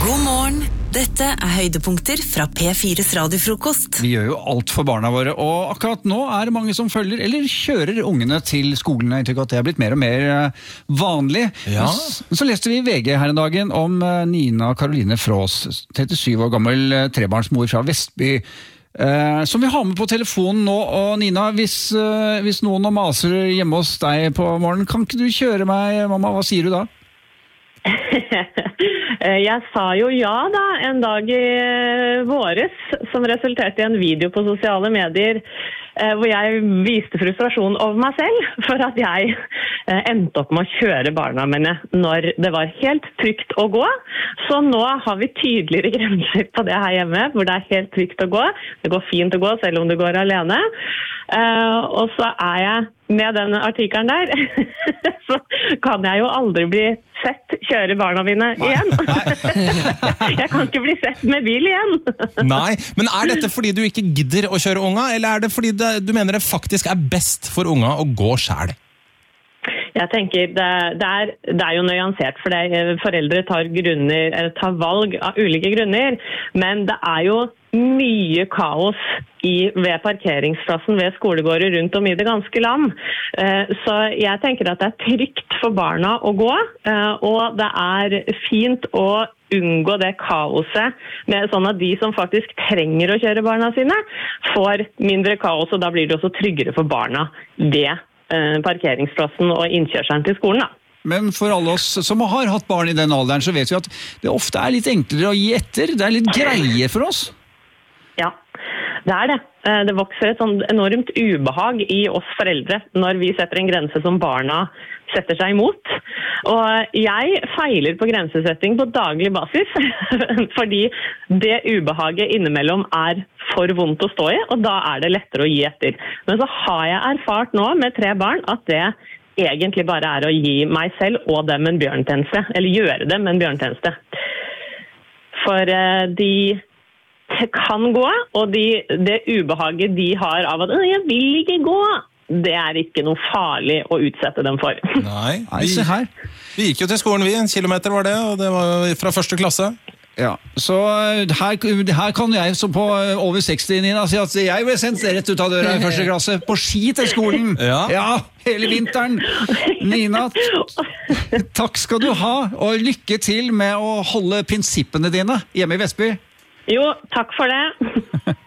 God morgen, dette høydepunkter fra P4's radiofrokost. Vi gjør jo alt for barna våre, og akkurat nå det mange som følger eller kjører ungene til skolen. Jeg tykker at det blitt mer og mer vanlig. Ja. Så leste vi i VG her en dagen om Nina Karoline Frås, 37 år gammel trebarnsmor fra Vestby, som vi har med på telefonen nå. Og Nina, hvis noen maser hjemme hos deg på morgenen, kan ikke du kjøre meg, mamma? Hva sier du da? Jeg sa jo ja da, en dag i våres, som resulterte i en video på sosiale medier, hvor jeg viste frustrasjon over meg selv, for at jeg endte opp med å kjøre barna mine når det var helt trygt å gå. Så nå har vi tydeligere grenser på det her hjemme, hvor det er helt trygt å gå. Det går fint å gå, selv om du går alene. Og så jeg med den artikkelen der, så kan jeg jo aldri bli sett kjøre barna mine igjen. Jeg kan ikke bli sett med bil igjen. Nei, men dette fordi du ikke gidder å kjøre unga, eller det fordi du mener det faktisk best for unga å gå selv? Jeg tenker det jo nyansert, for foreldre tar valg av ulike grunner, men det jo mye kaos ved parkeringsplassen ved skolegårder rundt om i det ganske land. Så jeg tenker at det trygt for barna å gå, og det fint å unngå det kaoset, med sånn at de som faktisk trenger å kjøre barna sine, får mindre kaos, og da blir det også tryggere for barna ved parkeringsplassen og innkjørselen til skolen da. Men for alle oss som har hatt barn i den alderen, så vet vi at det ofte litt enklere å gi etter. Det litt greie for oss. Ja, det det. Det vokser et sånn enormt ubehag i oss foreldre når vi setter en grense som barna setter seg imot. Og jeg feiler på grensesetting på daglig basis, fordi det ubehaget innimellom for vondt å stå i, og da det lettere å gi etter. Men så har jeg erfart nå med 3 barn at det egentlig bare å gi meg selv og dem en bjørntjeneste, eller gjøre dem en bjørntjeneste. For de kan gå, og det ubehaget de har av at «jeg vil ikke gå», det ikke noe farlig å utsette dem for. Nei, se her. Vi gikk jo til skolen, 1 kilometer var det, og det var fra 1. klasse. Ja, så her kan jeg som på over 60, Nina, si at jeg ble sendt rett ut av døra i 1. klasse på ski til skolen. Ja, hele vinteren. Nina, takk skal du ha, og lykke til med å holde prinsippene dine hjemme i Vestby. Jo, takk for det.